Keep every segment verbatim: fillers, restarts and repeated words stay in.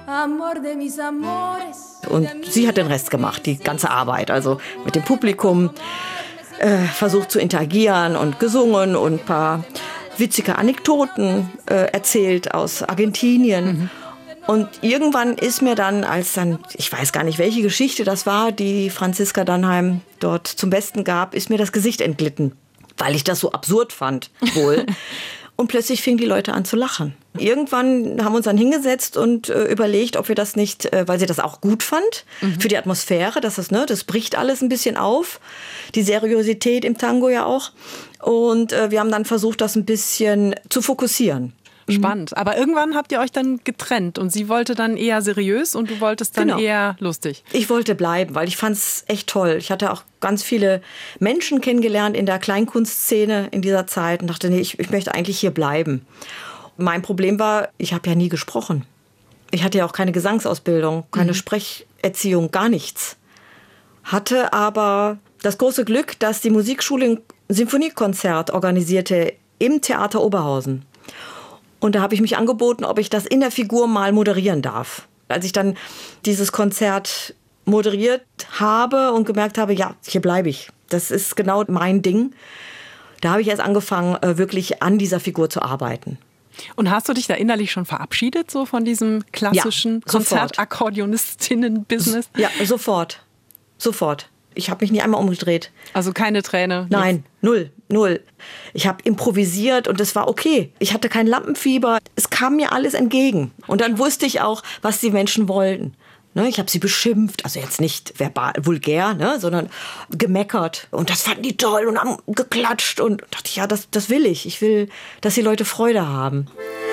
Und sie hat den Rest gemacht, die ganze Arbeit. Also mit dem Publikum äh, versucht zu interagieren und gesungen und ein paar witzige Anekdoten äh, erzählt aus Argentinien. Mhm. Und irgendwann ist mir dann, als dann, ich weiß gar nicht, welche Geschichte das war, die Franziska Dannheim dort zum Besten gab, ist mir das Gesicht entglitten, weil ich das so absurd fand, wohl. Und plötzlich fingen die Leute an zu lachen. Irgendwann haben wir uns dann hingesetzt und äh, überlegt, ob wir das nicht, äh, weil sie das auch gut fand, mhm. für die Atmosphäre, dass das, ne, das bricht alles ein bisschen auf, die Seriosität im Tango ja auch. Und äh, wir haben dann versucht, das ein bisschen zu fokussieren. Spannend. Aber irgendwann habt ihr euch dann getrennt und sie wollte dann eher seriös und du wolltest dann genau. eher lustig. Ich wollte bleiben, weil ich fand es echt toll. Ich hatte auch ganz viele Menschen kennengelernt in der Kleinkunstszene in dieser Zeit und dachte, nee, ich, ich möchte eigentlich hier bleiben. Mein Problem war, ich habe ja nie gesprochen. Ich hatte ja auch keine Gesangsausbildung, keine mhm. Sprecherziehung, gar nichts. Hatte aber das große Glück, dass die Musikschule ein Sinfoniekonzert organisierte im Theater Oberhausen. Und da habe ich mich angeboten, ob ich das in der Figur mal moderieren darf. Als ich dann dieses Konzert moderiert habe und gemerkt habe, ja, hier bleibe ich. Das ist genau mein Ding. Da habe ich erst angefangen, wirklich an dieser Figur zu arbeiten. Und hast du dich da innerlich schon verabschiedet, so von diesem klassischen ja, Konzertakkordeonistinnen-Business? Ja, sofort. Sofort. Ich habe mich nie einmal umgedreht. Also keine Träne? Nein, null, null. Ich habe improvisiert und es war okay. Ich hatte kein Lampenfieber. Es kam mir alles entgegen. Und dann wusste ich auch, was die Menschen wollten. Ne, ich habe sie beschimpft, also jetzt nicht verbal, vulgär, ne, sondern gemeckert. Und das fanden die toll und haben geklatscht. Und dachte ich, ja, das, das will ich. Ich will, dass die Leute Freude haben.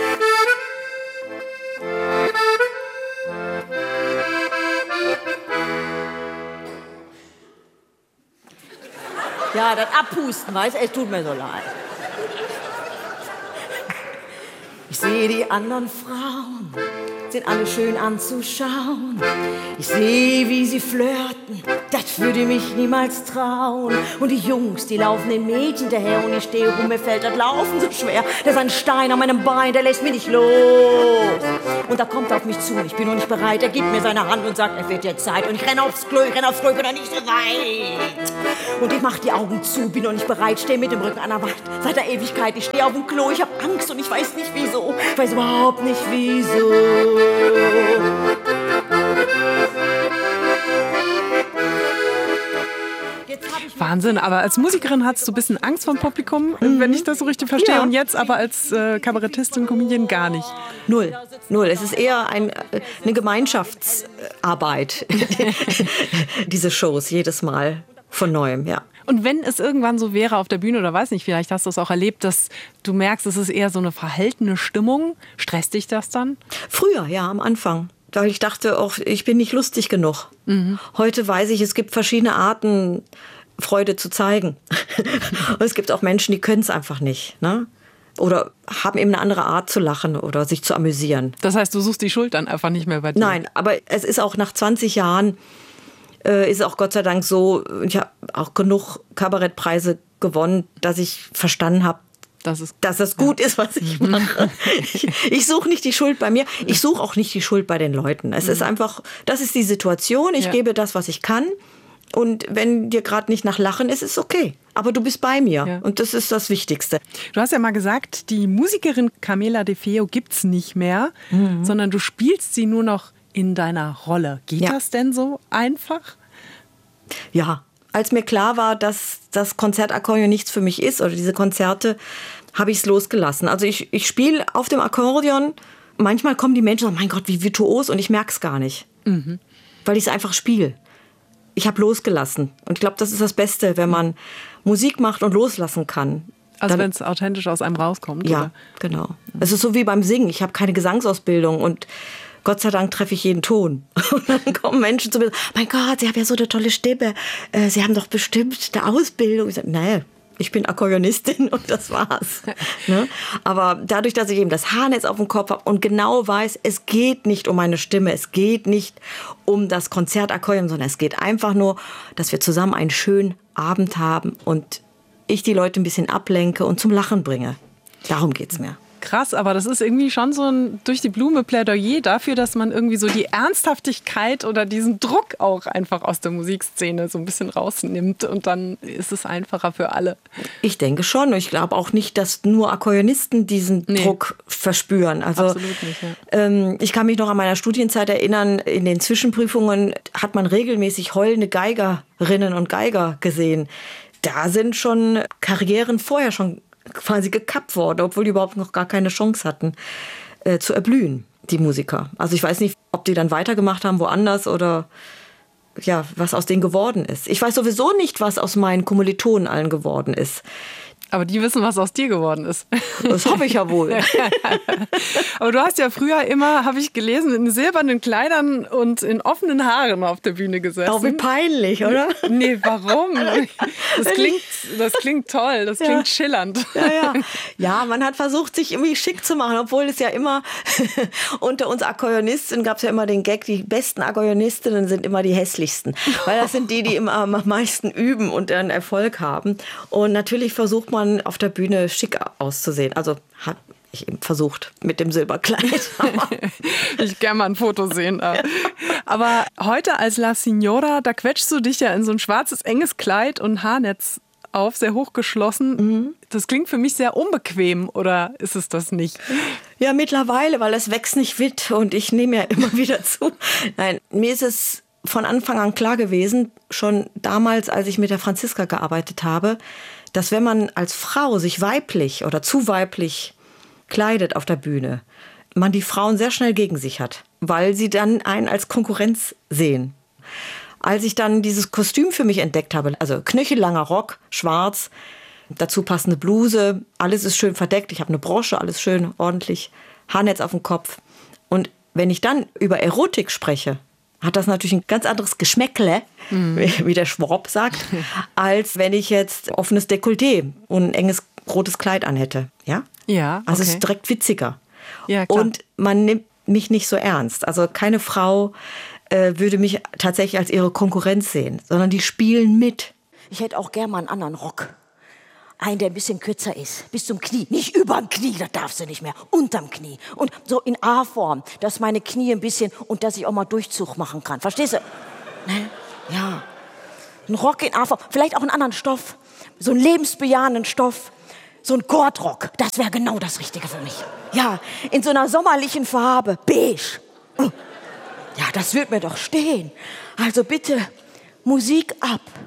Ja, das Abpusten, weißt du, es tut mir so leid. Ich sehe die anderen Frauen, sind alle schön anzuschauen. Ich sehe, wie sie flirten, das würde mich niemals trauen. Und die Jungs, die laufen den Mädchen hinterher und ich stehe rum, mir fällt das Laufen so schwer. Da ist ein Stein an meinem Bein, der lässt mich nicht los. Und da kommt er auf mich zu, ich bin noch nicht bereit. Er gibt mir seine Hand und sagt, es wird jetzt Zeit. Und ich renne aufs Klo, ich renne aufs Klo, ich bin noch nicht so weit. Und ich mach die Augen zu, bin noch nicht bereit, stehe mit dem Rücken an der Wand. Seit der Ewigkeit, ich stehe auf dem Klo, ich hab Angst und ich weiß nicht wieso. Ich weiß überhaupt nicht wieso. Wahnsinn, aber als Musikerin hattest du ein bisschen Angst vor dem Publikum, mhm. wenn ich das so richtig verstehe. Ja. Und jetzt aber als äh, Kabarettistin, Comedian gar nicht. Null, null. Es ist eher ein, eine Gemeinschaftsarbeit, diese Shows jedes Mal von Neuem, ja. Und wenn es irgendwann so wäre auf der Bühne, oder weiß nicht, vielleicht hast du es auch erlebt, dass du merkst, es ist eher so eine verhaltene Stimmung, stresst dich das dann? Früher, ja, am Anfang. Weil ich dachte auch, ich bin nicht lustig genug. Mhm. Heute weiß ich, es gibt verschiedene Arten, Freude zu zeigen. Und es gibt auch Menschen, die können es einfach nicht, ne? Oder haben eben eine andere Art zu lachen oder sich zu amüsieren. Das heißt, du suchst die Schuld dann einfach nicht mehr bei dir? Nein, aber es ist auch nach zwanzig Jahren, äh, ist auch Gott sei Dank so, ich habe auch genug Kabarettpreise gewonnen, dass ich verstanden habe, Das ist, dass es gut ja. ist, was ich mache. Ich, ich suche nicht die Schuld bei mir. Ich suche auch nicht die Schuld bei den Leuten. Es mhm. ist einfach, das ist die Situation. Ich ja. gebe das, was ich kann. Und wenn dir gerade nicht nach Lachen ist, ist es okay. Aber du bist bei mir. Ja. Und das ist das Wichtigste. Du hast ja mal gesagt, die Musikerin Camela De Feo gibt's nicht mehr, mhm. sondern du spielst sie nur noch in deiner Rolle. Geht ja. das denn so einfach? Ja. Als mir klar war, dass das Konzertakkordeon nichts für mich ist, oder diese Konzerte, habe ich es losgelassen. Also ich, ich spiele auf dem Akkordeon. Manchmal kommen die Menschen und sagen, mein Gott, wie virtuos, und ich merke es gar nicht. Mhm. Weil ich es einfach spiele. Ich habe losgelassen. Und ich glaube, das ist das Beste, wenn man Musik macht und loslassen kann. Also wenn es authentisch aus einem rauskommt? Ja, oder? Genau. Es ist so wie beim Singen. Ich habe keine Gesangsausbildung und Gott sei Dank treffe ich jeden Ton. Und dann kommen Menschen zu mir, mein Gott, Sie haben ja so eine tolle Stimme. Sie haben doch bestimmt eine Ausbildung. Ich sage, nee, ich bin Akkordeonistin und das war's. Ne? Aber dadurch, dass ich eben das Haarnetz auf dem Kopf habe und genau weiß, es geht nicht um meine Stimme, es geht nicht um das Konzertakkordeon, sondern es geht einfach nur, dass wir zusammen einen schönen Abend haben und ich die Leute ein bisschen ablenke und zum Lachen bringe. Darum geht's mir. krass, aber das ist irgendwie schon so ein durch die Blume Plädoyer dafür, dass man irgendwie so die Ernsthaftigkeit oder diesen Druck auch einfach aus der Musikszene so ein bisschen rausnimmt und dann ist es einfacher für alle. Ich denke schon. Ich glaube auch nicht, dass nur Akkordeonisten diesen nee. Druck verspüren. Also, absolut nicht, ja. ähm, ich kann mich noch an meiner Studienzeit erinnern, in den Zwischenprüfungen hat man regelmäßig heulende Geigerinnen und Geiger gesehen. Da sind schon Karrieren vorher schon quasi gekappt worden, obwohl die überhaupt noch gar keine Chance hatten, äh, zu erblühen, die Musiker. Also ich weiß nicht, ob die dann weitergemacht haben woanders oder ja, was aus denen geworden ist. Ich weiß sowieso nicht, was aus meinen Kommilitonen allen geworden ist. Aber die wissen, was aus dir geworden ist. Das hoffe ich ja wohl. Aber du hast ja früher immer, habe ich gelesen, in silbernen Kleidern und in offenen Haaren auf der Bühne gesessen. Auch wie peinlich, oder? Nee, warum? Das klingt, das klingt toll, das klingt ja. schillernd. Ja, ja. ja, man hat versucht, sich irgendwie schick zu machen, obwohl es ja immer unter uns Akkordeonistinnen gab es ja immer den Gag, die besten Akkordeonistinnen sind immer die hässlichsten. Weil das sind die, die immer am meisten üben und dann Erfolg haben. Und natürlich versucht man auf der Bühne schick auszusehen. Also habe ich eben versucht mit dem Silberkleid. Ich gerne mal ein Foto sehen. Aber heute als La Signora, da quetschst du dich ja in so ein schwarzes, enges Kleid und Haarnetz auf, sehr hochgeschlossen. Mhm. Das klingt für mich sehr unbequem, oder ist es das nicht? Ja, mittlerweile, weil es wächst nicht mit und ich nehme ja immer wieder zu. Nein, mir ist es von Anfang an klar gewesen, schon damals, als ich mit der Franziska gearbeitet habe, dass wenn man als Frau sich weiblich oder zu weiblich kleidet auf der Bühne, man die Frauen sehr schnell gegen sich hat, weil sie dann einen als Konkurrenz sehen. Als ich dann dieses Kostüm für mich entdeckt habe, also knöchellanger Rock, schwarz, dazu passende Bluse, alles ist schön verdeckt, ich habe eine Brosche, alles schön ordentlich, Haarnetz auf dem Kopf. Und wenn ich dann über Erotik spreche, hat das natürlich ein ganz anderes Geschmäckle, mhm. wie der Schwab sagt, als wenn ich jetzt offenes Dekolleté und ein enges rotes Kleid anhätte. Ja? Ja, okay. Also es ist direkt witziger. Ja, klar. Und man nimmt mich nicht so ernst. Also keine Frau äh, würde mich tatsächlich als ihre Konkurrenz sehen, sondern die spielen mit. Ich hätte auch gerne mal einen anderen Rock. Einen, der ein bisschen kürzer ist, bis zum Knie. Nicht überm Knie, das darfst du nicht mehr. Unterm Knie. Und so in A-Form, dass meine Knie ein bisschen und dass ich auch mal Durchzug machen kann. Verstehst du? Ne? Ja. Ein Rock in A-Form. Vielleicht auch einen anderen Stoff. So einen lebensbejahenden Stoff. So ein Kordrock. Das wäre genau das Richtige für mich. Ja, in so einer sommerlichen Farbe. Beige. Ja, das wird mir doch stehen. Also bitte, Musik ab.